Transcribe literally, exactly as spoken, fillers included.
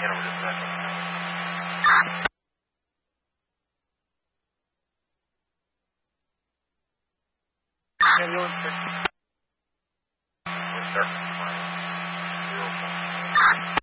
You know, just that. Yeah, you want to. We're starting. Zero point.